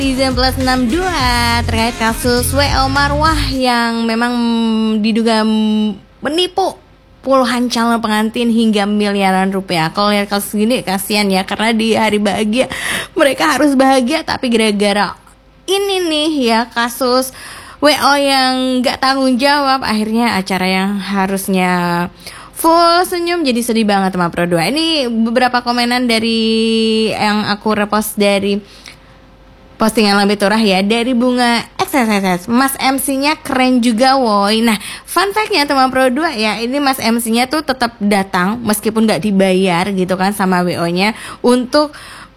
Netizen Plus 62 terkait kasus WO Marwah yang memang diduga menipu puluhan calon pengantin hingga miliaran rupiah. Kalau lihat kasus gini kasihan ya, karena di hari bahagia mereka harus bahagia, tapi gara-gara ini nih ya, kasus WO yang gak tanggung jawab, akhirnya acara yang harusnya full senyum jadi sedih banget sama Pro 2. Ini beberapa komenan dari yang aku repost dari postingan Lambe Turah ya, dari Bunga XSS. Mas MC-nya keren juga woi. Nah, fun fact-nya teman Pro 2 ya, ini Mas MC-nya tuh tetap datang meskipun gak dibayar gitu kan sama WO-nya, untuk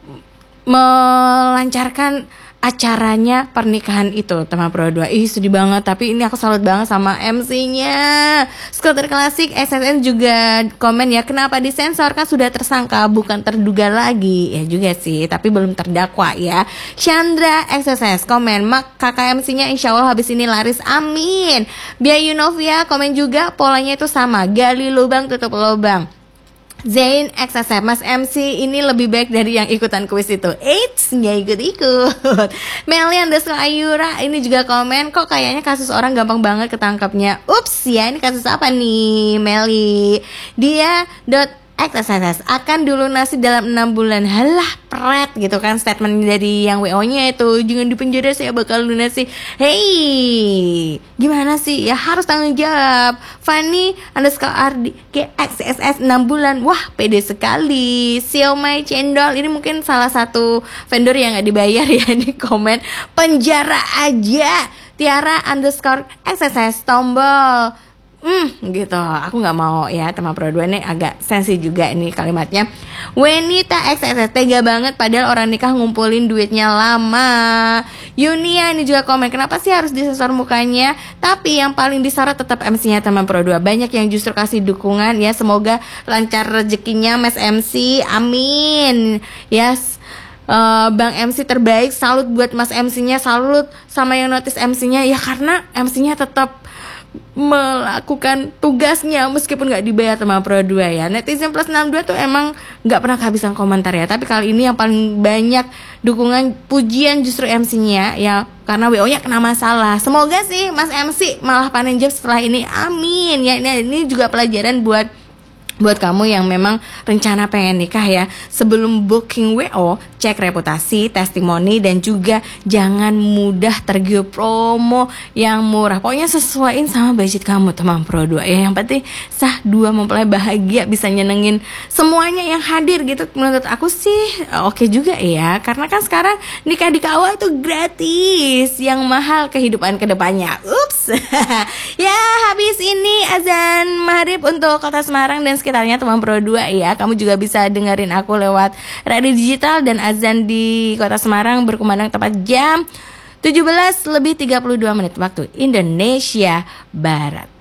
melancarkan acaranya pernikahan itu teman Pro 2. Ih sedih banget, tapi ini aku salut banget sama MC-nya. Skuter Klasik SSN juga komen ya, kenapa disensor, kan sudah tersangka bukan terduga lagi. Ya juga sih, tapi belum terdakwa ya. Chandra XSS komen, mak kakak MC-nya insya Allah habis ini laris, amin. Biayu Novia komen juga, polanya itu sama, gali lubang tutup lubang. Zain XSF, Mas MC ini lebih baik dari yang ikutan kuis itu. Eits, nggak ikut-ikut. Melian Desko Ayura ini juga komen, kok kayaknya kasus orang gampang banget ketangkapnya. Ups ya, ini kasus apa nih Meli? Dia XSS akan dilunasi dalam 6 bulan. Halah pret gitu kan statement dari yang WO-nya itu, jangan dipenjara saya bakal lunasi. Hey, gimana sih ya, harus tanggung jawab. Fanny _Ardi XSS 6 bulan, wah pede sekali. Siomay Cendol ini mungkin salah satu vendor yang gak dibayar ya, di komen penjara aja. Tiara _XSS tombol gitu, aku nggak mau ya. Teman Pro 2 ini agak sensi juga ini kalimatnya. Wenita XSS tega banget, padahal orang nikah ngumpulin duitnya lama. Yunia ini juga komen, kenapa sih harus disensor mukanya? Tapi yang paling disorot tetap MC-nya teman Pro 2. Banyak yang justru kasih dukungan ya, semoga lancar rezekinya Mas MC, amin. Yes. Bang MC terbaik, salut buat Mas MC-nya, salut sama yang notice MC-nya ya, karena MC-nya tetap melakukan tugasnya meskipun gak dibayar sama Pro 2 ya. Netizen Plus 62 tuh emang gak pernah kehabisan komentar ya, tapi kali ini yang paling banyak dukungan pujian justru MC-nya ya, karena WO-nya kena masalah. Semoga sih Mas MC malah panen job setelah ini, amin ya. Ini juga pelajaran buat kamu yang memang rencana pengen nikah ya. Sebelum booking WO, cek reputasi, testimoni, dan juga jangan mudah tergiur promo yang murah. Pokoknya sesuaiin sama budget kamu teman Pro 2 ya. Yang penting sah 2 mempelai bahagia, bisa nyenengin semuanya yang hadir gitu. Menurut aku sih oke juga ya, karena kan sekarang nikah di KUA itu gratis, yang mahal kehidupan kedepannya. Ups. Ya habis ini azan maghrib untuk kota Semarang dan sekitarnya teman Pro 2 ya. Kamu juga bisa dengerin aku lewat radio digital, dan azan di kota Semarang berkumandang tepat jam 17:32 waktu Indonesia Barat.